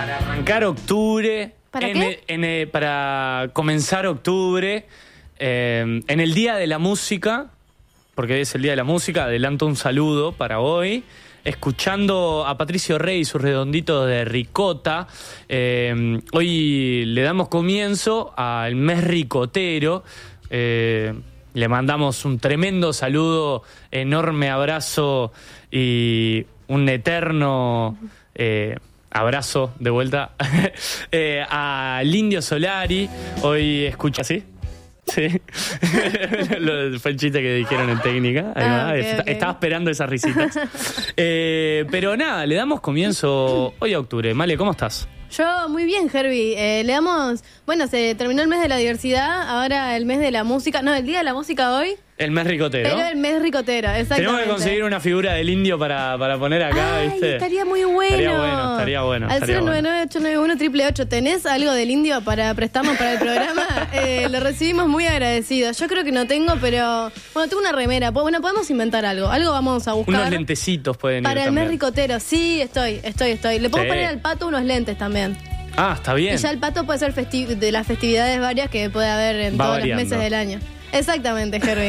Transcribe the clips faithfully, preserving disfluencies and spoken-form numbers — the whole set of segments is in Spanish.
para arrancar octubre. ¿Para en qué? el- en el- para comenzar octubre, eh, en el Día de la Música, porque es el Día de la Música, adelanto un saludo para hoy, escuchando a Patricio Rey y sus redonditos de ricota. Eh, hoy le damos comienzo al mes ricotero. Eh, le mandamos un tremendo saludo, enorme abrazo y un eterno... Eh, abrazo de vuelta eh, al Indio Solari. Hoy escucha así. Sí. Lo- fue el chiste que dijeron en técnica. Ahí Ah, va. ok, Est- ok. Estaba esperando esas risitas. Eh, pero nada, le damos comienzo hoy a octubre. Male, ¿cómo estás? Yo muy bien, Herbie. Eh, le damos... Bueno, se terminó el mes de la diversidad, ahora el mes de la música. No, el día de la música hoy, El mes ricotero. pero el mes ricotero, exactamente. Tenemos que conseguir una figura del indio para, para poner acá, Ay, ¿viste? estaría muy bueno. Estaría bueno, estaría bueno. Al estaría cero nueve bueno. nueve ocho nueve uno ocho ocho ocho, ¿tenés algo del indio para prestarnos para el programa? Eh, lo recibimos muy agradecido. Yo creo que no tengo, pero... Bueno, tengo una remera. Po- Bueno, podemos inventar algo. Algo vamos a buscar. Unos lentecitos pueden ir Para el también. mes ricotero. Sí, estoy, estoy, estoy. Le puedo Sí. poner al pato unos lentes también. Ah, está bien. Y ya el pato puede ser festi- de las festividades varias que puede haber en Va todos variando. los meses del año. Exactamente, Herbie.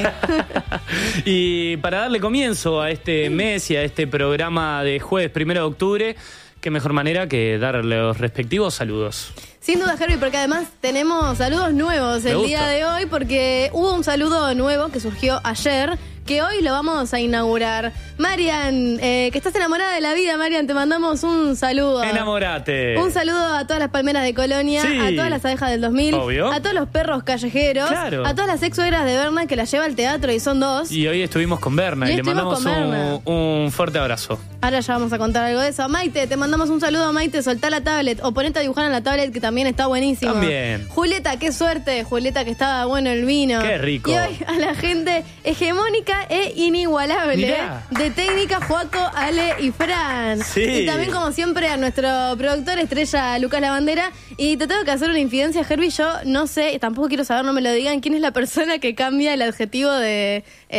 Y para darle comienzo a este mes y a este programa de jueves primero de octubre, qué mejor manera que darle los respectivos saludos. Sin duda, Herbie, porque además tenemos saludos nuevos Me el gusta. día de hoy, porque hubo un saludo nuevo que surgió ayer, que hoy lo vamos a inaugurar. Marian, eh, que estás enamorada de la vida, Marian, te mandamos un saludo. Enamorate. Un saludo a todas las palmeras de Colonia, Sí. a todas las abejas del dos mil, Obvio. a todos los perros callejeros, Claro. a todas las ex suegras de Berna que las lleva al teatro y son dos. Y hoy estuvimos con Berna Y y, le estuvimos mandamos con un, un fuerte abrazo. Ahora ya vamos a contar algo de eso. Maite, te mandamos un saludo, Maite. Soltá la tablet o ponete a dibujar en la tablet, que también está buenísimo. También. Julieta, qué suerte. Julieta, que estaba bueno el vino. Qué rico. Y hoy a la gente hegemónica e inigualable. Mirá. De técnica, Joaco, Ale y Fran. Sí. Y también, como siempre, a nuestro productor estrella, Lucas Lavandera. Y te tengo que hacer una infidencia, Herbie. Yo no sé, tampoco quiero saber, no me lo digan, quién es la persona que cambia el adjetivo de...